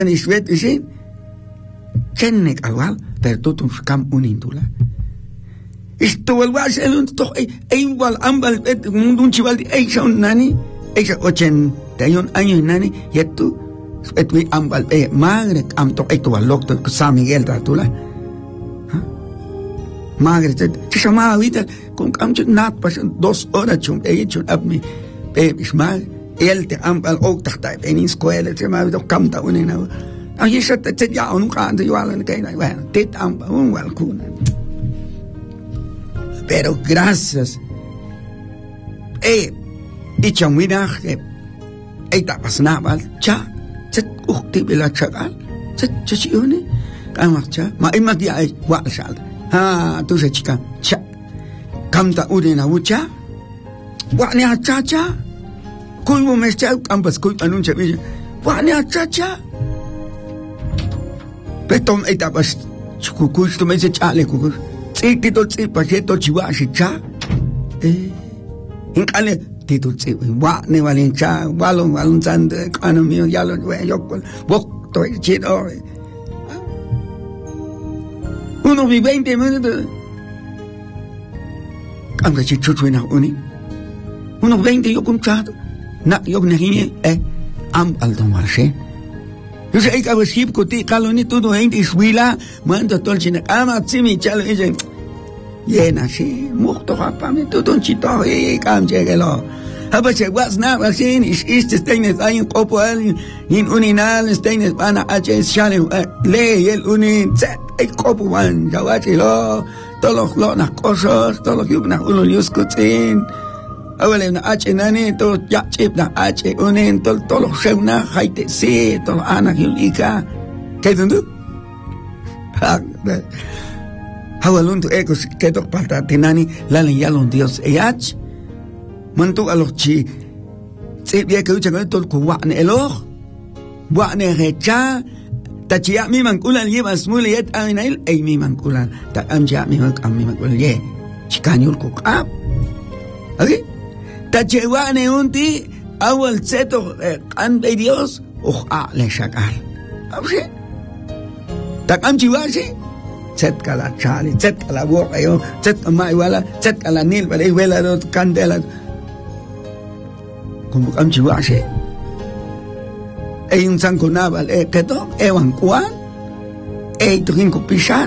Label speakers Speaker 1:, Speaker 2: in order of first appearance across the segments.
Speaker 1: ni shwet ishin kennek alwal pero tutun kam unindula esto el was el toch igual ambal un chival de son nani esa 81 años nani y tú etwi ambal magre am to esto al doctor San Miguel tatula magre se llamaba ahorita con camcho nat pasan 2 horas chum hecho abmi es mal él te ambal octa en escuela se me do camta unena ahí se te ya un canto yo al que bueno te ambal un walcuna pero gracias y chamina tapasnabal cha set ukti bela chagal set chione amacha ma imagia wa shal ha tu se chica cha kamta udena ucha wa ni cha kuy mo mes cha ambas kuy anuncia bi wa ni cha petom tapas chukukuy tu me se chale kukuy tito paqueto chihuahua cha incale tito wa ne valencha balon sand economía ya lo yo vos estoy chido 1:20 minutos anga chichuina uni 1:20 yo comprado na yo nahine am aldon marche yo sé que a veces kuti kaloni todo gente iswila manda tolchina ama tsimi chalo ije yena shi muhto hapame todo chito kamjegelo aber se was na wasin ist steines ein kopal in uninal steines bana aches shale le el unin set el kopuan jawachilo todos los las cosas todos los na uno yuskutin awale na ache nani to ya chip na ache unin todos los shewna haite se todos ana yulika que dundu hawalun tu ekos que to palta tinani la le yalon dios eyach mantu a los chi se bien que uchan todo kuwan elo wa ne recha ta chi mi mankulan lleva smule yet aminail ay mi mankulan ta amja mi mankulan ye chikanyul ku kap agi ta chi wa ne unti awal seto an de dios o a le shakal abse ta amchi wa si set kala chali set kala wo ayo set mai wala set kala nil wala wala candela como am chihuahua un sanco naval keto ewan kuan tuhin ko pisan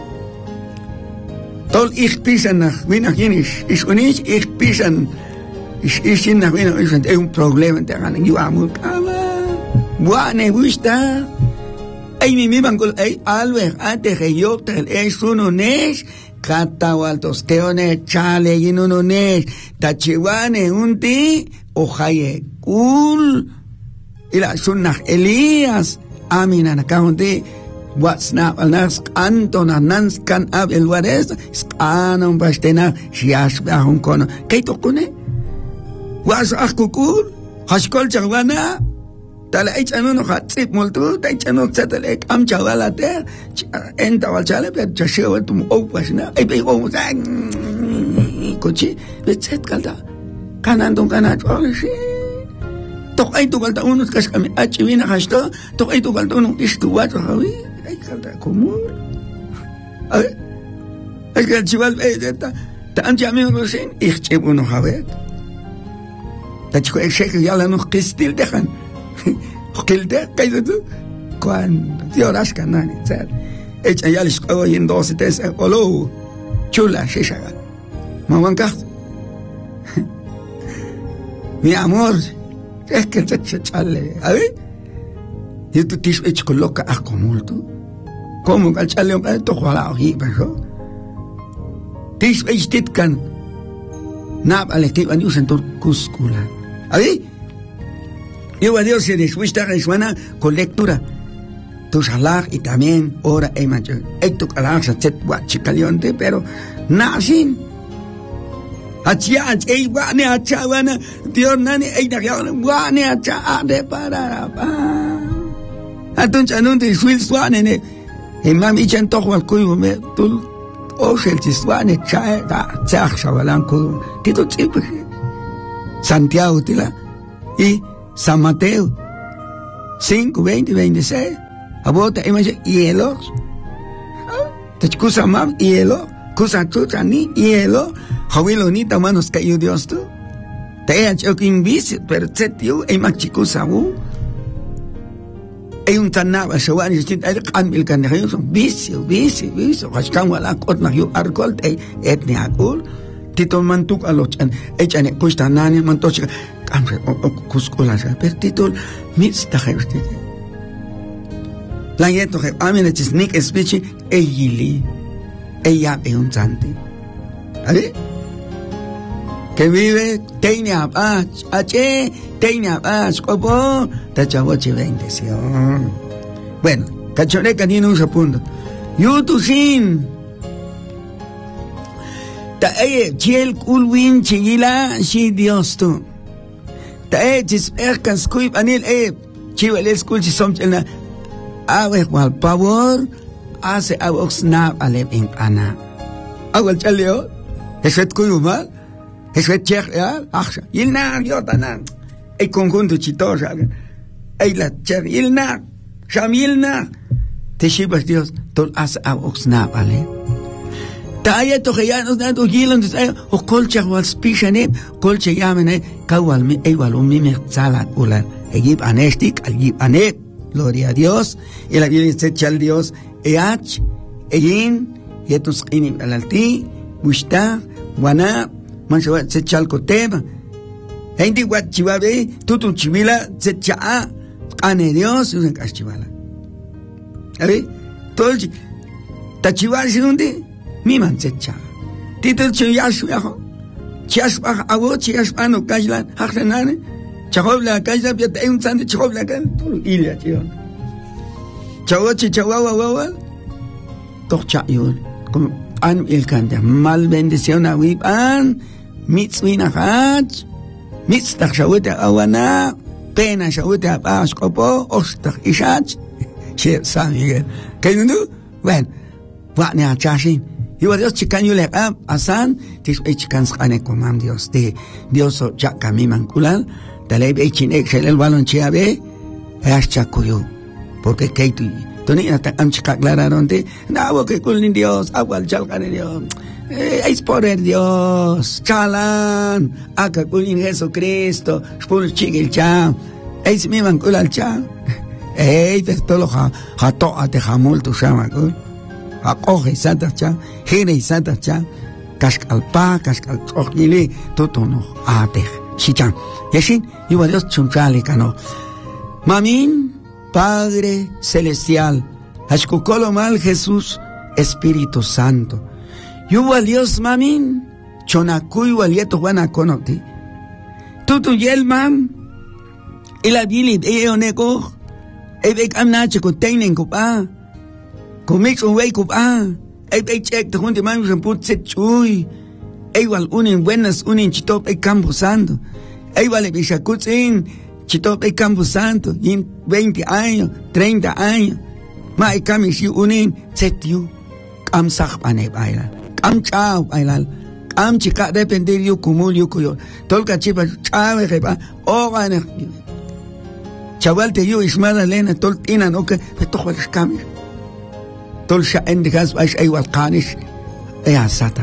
Speaker 1: tol ich pisan nach wina hinis is unis ich pisan is in nach wina is un problema te ganan yo amo kama buane gusta mi mangol alwer ante geyotel es uno nes Catawaltos teone chale yinuno nes tachiwane unti ojaye kul ila sunnah Elías amina nakaunti watsna alnas antona nans kan ab el wares anon bastena shiash bahun kono kaito kune was akukul hashkol chagwana tala echano hatsip multu taichano tsatalek am chavala ter enta walchale per chashewa tum opasna ai be o sang kochi betset kalda kanandon kanat olishi tok ai to kalda unos kaskami achivina hashto tok ai to kalda unos istuwato hawi ai kalda komur ai que chival ta am jami rosen ich chebuno hawet ta chiko shek yala no kistil dejan Kilde, ¿qué tú? Cuando Dios las canani, ¿sabes? Echa ya les cago en 12 3 olo chula shishaga. Mamanka. Mi amor, es que te chale, a ver. Y tú te echas coloca a como tú. Como que chale un to jala hi, pero. Tis echitkan. Nab ale que van usan tur cuscula. A ver. Yo a Dios se despuista resuena con lectura. Tu salar y también ora e mancho. Tu calar se chet guachicalionte, pero nasin. Achia, wane achawana, Dios nani, wane acha de para. Atuncha nunte suil suane, e mami chantojo al cuyo me, tu oshel chiswane, chae, chach, chabalanco, tito chipe. Santiago tila, y San Mateo, 5, 20, 26. Abota imagen hielo. Te cosa mam hielo. Cosa chucha ni hielo. Jawilo ni tamanos que Dios tú. Te ha hecho que invicio, pero te tío, hay más chicos aún. Hay un tanaba, se va a decir, hay cambios que son vicio. Rascamos a la corna, yo alcohol, etne alcohol. Tito mantuk a los echan cuesta nani, mantocha, cambre, o cusculas, pero tito, mixta, la yeto, a mí le chisnick speech, eyili, ella es un santi. ¿Vale? Que vive, tenía paz, tenía paz, copo, tachaboche bendición. Bueno, cachoreca tiene un punto. Yutusin. Ta chiel kulwin chigila, si Dios tú. Ta chispercas kuip anil chival escul si somchena. Awe wal pavor, hace aboxna alem in ana. Awal chaleo, eset kuyumal. Eso es real, acha. Ilna, yo tanan. El conjunto chitosa. El la cher, ilna, shamilna. Te shibas Dios, tol as a oxna, vale. Taya to ya nos da to gilan, o colcha wal spishane, colcha yamene, kawal mi, igual un mime sala ular. Egip anestik, al anet, gloria a Dios. Y la Biblia dice, chal Dios, each, egin, yetus inim alalti, bushta, wana, man se chalco tema. Hindi wat chivabe, tutu chivila, se chaa, ane Dios, usan cachivala. ¿Sabe? Todo el tachivar si donde, mi man se chaa. Tito chiyash yaho, chiyash baja abo, chiyash ano kajlan, hakrenane, chahobla kajlan, piata un sande chahobla kan, todo ilia chiyo. Chawachi chawawa wawal, toch chayul, como an el canta, mal bendición a wipan, mitzvina hach, mitztach shawete awana, pena shawete apash kopo, ostach ishach, she San Miguel. ¿Qué no? Bueno, wane a chashin. Iwa Dios chikan yule asan, tis chikan skane komam Dios de Dios o chaka mi mankulal, taleb echin excel el balon chiabe, es chakuyo, porque keitu. Toni hasta amchika aclararon de, no, que culin Dios, agua chalcan Dios. Es por el Dios, chalan, acá culin Jesucristo, spul chigil cha, es mi mancul al cha, te todo jato a te jamul tu chama, a coge santa cha, gire santa cha, cascal ojili, todo no, a te, chichan, y así, iba Dios chunchali cano, mamin, Padre Celestial, Ashkukolo mal Jesús, Espíritu Santo. Yuwa Dios mamin, chonakuy walieto wana konoti. Tutu yelman, ilabilit eoneko, ebek amnache ko teinen kupa, kumix unway kupa, ebek chek te junte man ramput set chuy, ewal unin buenas unin chitop e Campo Santo, ewal e bishakutzin, Chitop el Campo Santo, y en 20 años, 30 años, ma e kamisi unin, setiu, kam sakpane bailan, kam chao bailan, kam chika depender yu kumul yu kuyo, tolka chipa chave repa, ogane, chawalte yu ismada lena, tol ina noke, petojo el kamis, tol sha endigas baish ewal kanish, ea satak.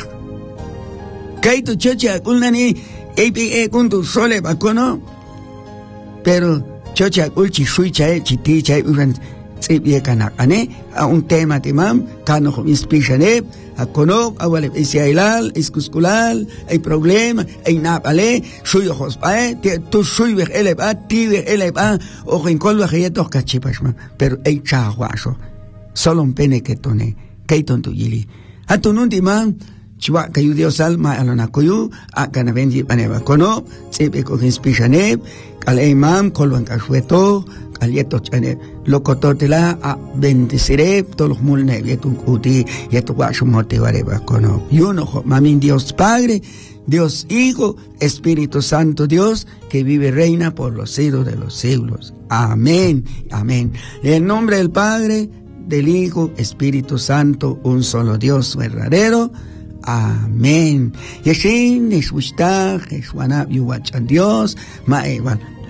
Speaker 1: Kaito choche akulnani, kuntu sole bakono, pero chocha ulchi shuicha chiti chay uran tsibie kana ane a un tema timam kano inspirane a kono awale isiailal iskuskulal hay problema hay napale shuyo hospae tu shuyo eleba ti eleba o rincol bajetos cachipashma pero hay chahuaso solo un pene que tone kaiton tu yili a tu nuntimam Chua kayu Dios alma alona koyu a canavendi paneva kono tsibe ko inspirane al imam kolwan kashueto alieto chane lokototela a bendeciré todos los mulne yetun uti yetu washu motivareba kono yuno mamin Dios Padre, Dios Hijo, Espíritu Santo Dios que vive reina por los siglos de los siglos. Amén. Amén. En el nombre del Padre, del Hijo, Espíritu Santo, un solo Dios verdadero. Amén. Yeshin, Neshushta, Jeshuana, Yuwachan Dios, Maewan.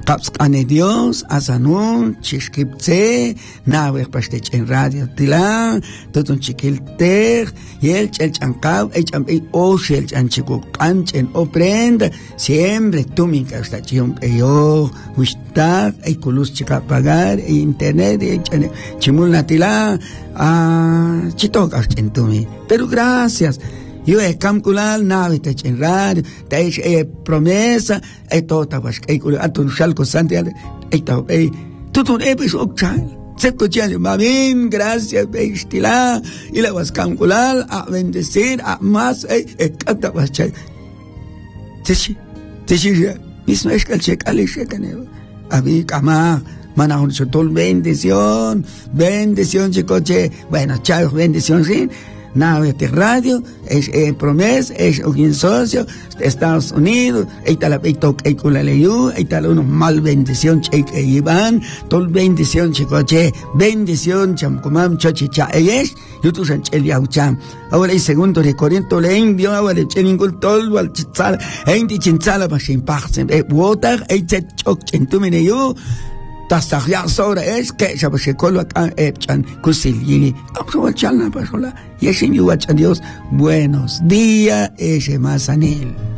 Speaker 1: Kapskane Dios, Asanun, Chishkipse, Nawe Pastech en radio Tila, Totun Chikilter, Yel Chelchankab, Echam Oshel Chanchiko Kanchen Oprenda, siempre tú mi castachion yo, Wistar, Eikulus Chikapagar, Internet, Chimulna Tila, Chitokas Chentumi. Pero gracias. Yo he calculado nave te en radio, te promesa, tota was atun shalko santiago, tutun epis okchal. Se cochale, mamin, gracias, bestila, y la vas calcular, a bendecir, a más, canta was chay. Tishi, mismo es que el checale checaneo. A mí, cama, manahun chotol, bendición, chicoche, bueno, chay, bendición, sí. Nave de radio, es promesa, es un socio de Estados Unidos, ahí está la peitoc, ahí con la leyu, ahí está una mal bendición, cheque Iván, todo bendición, chicoche, bendición, chamcomam, chochicha, es, YouTube Sanchel Yaucham. Ahora el segundo de Corinto le envió, ahora el cheningul tolvo al chitzal, enti chintzala, pa chimpaxen, water, ahí se choc, chentumine yo. Tasahya sobre es que ya se coloca echan cusilini aprovecharla para sola y ese Dios buenos días ese Mazanil.